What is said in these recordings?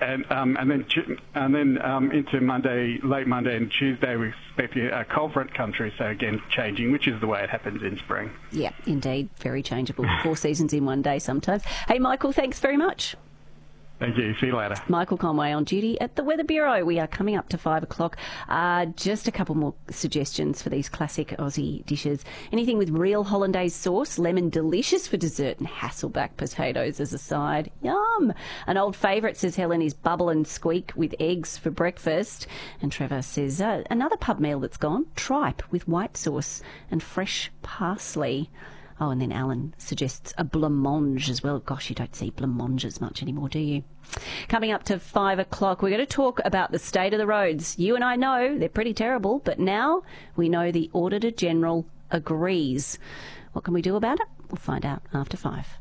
and then into Monday, late Monday and Tuesday, we expect a cold front country. So again, changing, which is the way it happens in spring. Yeah, indeed, very changeable. 4 seasons in one day sometimes. Hey, Michael, thanks very much. Thank you. See you later. Michael Conway on duty at the Weather Bureau. We are coming up to 5 o'clock. Just a couple more suggestions for these classic Aussie dishes. Anything with real hollandaise sauce, lemon delicious for dessert, and Hasselback potatoes as a side. Yum! An old favourite, says Helen, is bubble and squeak with eggs for breakfast. And Trevor says another pub meal that's gone, tripe with white sauce and fresh parsley. Oh, and then Alan suggests a blancmange as well. Gosh, you don't see blancmanges much anymore, do you? Coming up to 5 o'clock, we're going to talk about the state of the roads. You and I know they're pretty terrible, but now we know the Auditor General agrees. What can we do about it? We'll find out after 5.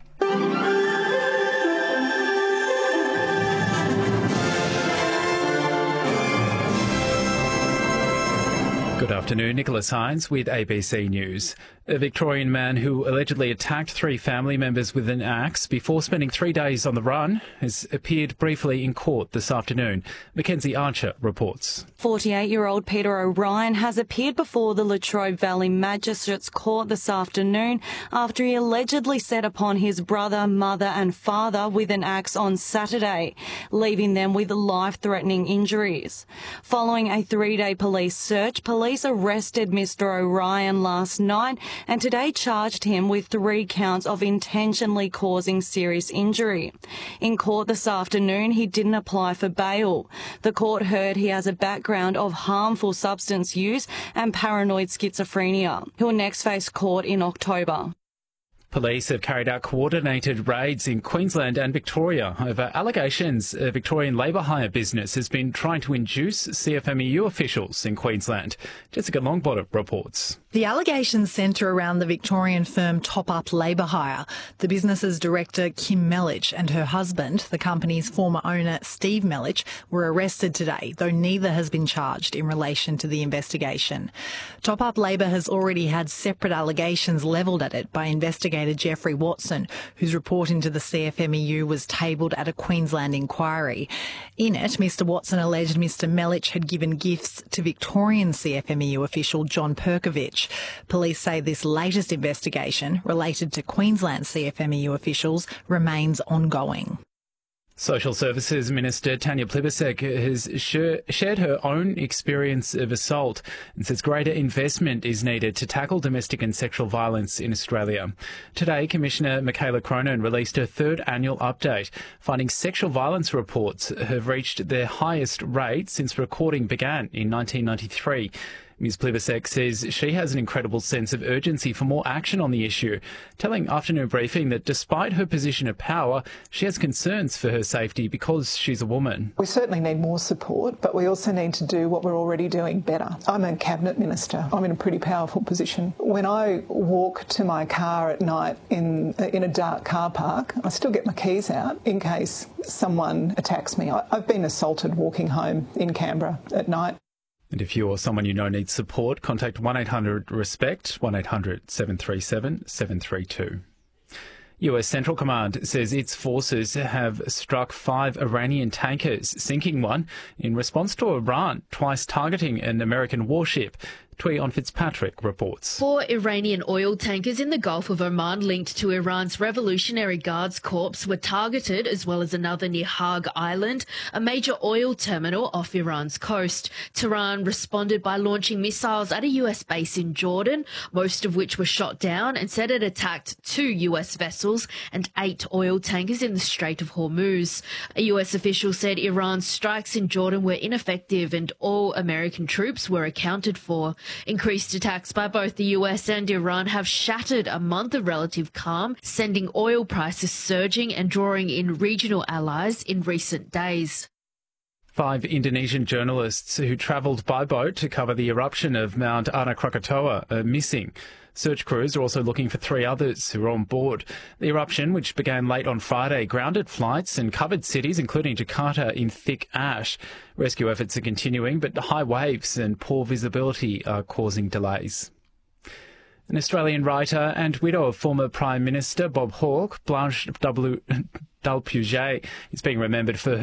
Good afternoon, Nicholas Hines with ABC News. A Victorian man who allegedly attacked 3 family members with an axe before spending 3 days on the run has appeared briefly in court this afternoon. Mackenzie Archer reports. 48-year-old Peter O'Ryan has appeared before the Latrobe Valley Magistrates Court this afternoon after he allegedly set upon his brother, mother and father with an axe on Saturday, leaving them with life-threatening injuries. Following a 3-day police search, police arrested Mr O'Ryan last night and today charged him with 3 counts of intentionally causing serious injury. In court this afternoon, he didn't apply for bail. The court heard he has a background of harmful substance use and paranoid schizophrenia. He will next face court in October. Police have carried out coordinated raids in Queensland and Victoria over allegations a Victorian labour hire business has been trying to induce CFMEU officials in Queensland. Jessica Longbottom reports. The allegations centre around the Victorian firm Top Up Labour Hire. The business's director, Kim Melich, and her husband, the company's former owner, Steve Melich, were arrested today, though neither has been charged in relation to the investigation. Top Up Labour has already had separate allegations levelled at it by investigators Jeffrey Watson, whose report into the CFMEU was tabled at a Queensland inquiry. In it, Mr Watson alleged Mr Melich had given gifts to Victorian CFMEU official John Perkovich. Police say this latest investigation, related to Queensland CFMEU officials, remains ongoing. Social Services Minister Tanya Plibersek has shared her own experience of assault and says greater investment is needed to tackle domestic and sexual violence in Australia. Today, Commissioner Michaela Cronin released her 3rd annual update, finding sexual violence reports have reached their highest rate since recording began in 1993. Ms Plibersek says she has an incredible sense of urgency for more action on the issue, telling Afternoon Briefing that despite her position of power, she has concerns for her safety because she's a woman. We certainly need more support, but we also need to do what we're already doing better. I'm a Cabinet Minister. I'm in a pretty powerful position. When I walk to my car at night in a dark car park, I still get my keys out in case someone attacks me. I've been assaulted walking home in Canberra at night. And if you or someone you know needs support, contact 1-800-RESPECT, 1-800-737-732. US Central Command says its forces have struck 5 Iranian tankers, sinking one in response to Iran twice targeting an American warship. Tuyon Fitzpatrick reports. 4 Iranian oil tankers in the Gulf of Oman linked to Iran's Revolutionary Guards Corps were targeted, as well as another near Haag Island, a major oil terminal off Iran's coast. Tehran responded by launching missiles at a US base in Jordan, most of which were shot down, and said it attacked 2 US vessels and 8 oil tankers in the Strait of Hormuz. A US official said Iran's strikes in Jordan were ineffective and all American troops were accounted for. Increased attacks by both the US and Iran have shattered a month of relative calm, sending oil prices surging and drawing in regional allies in recent days. 5 Indonesian journalists who travelled by boat to cover the eruption of Mount Anak Krakatoa are missing. Search crews are also looking for 3 others who are on board. The eruption, which began late on Friday, grounded flights and covered cities, including Jakarta, in thick ash. Rescue efforts are continuing, but high waves and poor visibility are causing delays. An Australian writer and widow of former Prime Minister Bob Hawke, Blanche W. Dalpuget, is being remembered for her